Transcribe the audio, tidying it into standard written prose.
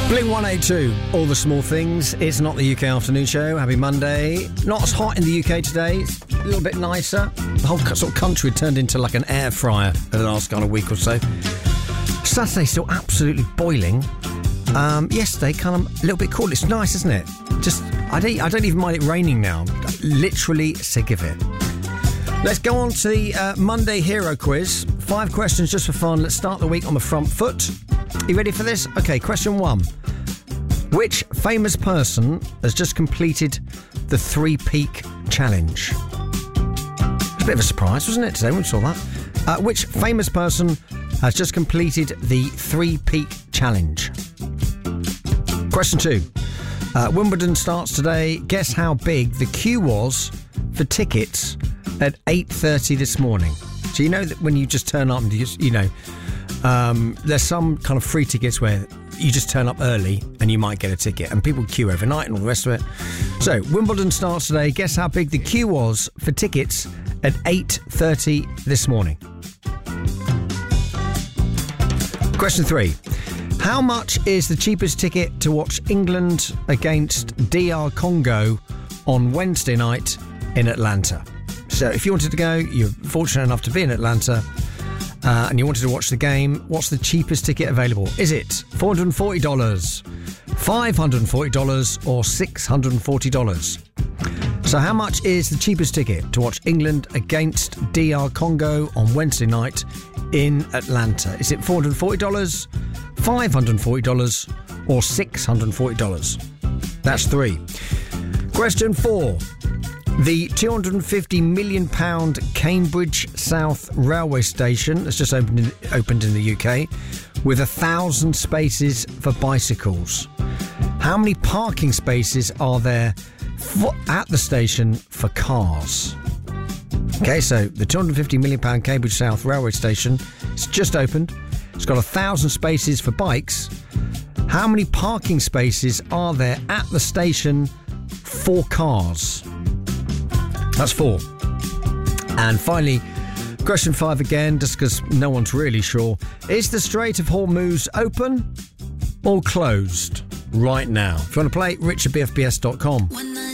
Blink 182, All the Small Things. It's not the UK afternoon show. Happy Monday. Not as hot in the UK today. It's a little bit nicer. The whole sort of country turned into like an air fryer for the last kind of week or so. Saturday still absolutely boiling. Yesterday kind of a little bit cool. It's nice, isn't it? Just I don't even mind it raining now. I'm literally sick of it. Let's go on to the Monday Hero Quiz. 5 questions just for fun. Let's start the week on the front foot. You ready for this? Okay, question 1. Which famous person has just completed the 3 Peak Challenge? It's a bit of a surprise, wasn't it, today when we saw that? Which famous person has just completed the 3 Peak Challenge? Question 2. Wimbledon starts today. Guess how big the queue was for tickets at 8:30 this morning. So you know that when you just turn up and there's some kind of free tickets where you just turn up early and you might get a ticket, and people queue overnight and all the rest of it. So Wimbledon starts today. Guess how big the queue was for tickets at 8:30 this morning. Question 3. How much is the cheapest ticket to watch England against DR Congo on Wednesday night in Atlanta? So if you wanted to go, you're fortunate enough to be in Atlanta, and you wanted to watch the game, what's the cheapest ticket available? Is it $440, $540 or $640? So how much is the cheapest ticket to watch England against DR Congo on Wednesday night in Atlanta? Is it $440, $540 or $640? That's 3. Question 4. The £250 million Cambridge South railway station has just opened in the UK with 1,000 spaces for bicycles. How many parking spaces are there at the station for cars? Okay, so the £250 million Cambridge South railway station, it's just opened. It's got 1,000 spaces for bikes. How many parking spaces are there at the station for cars? That's 4. And finally, question 5 again, just because no one's really sure. Is the Strait of Hormuz open or closed right now? If you want to play, rich@bfbs.com.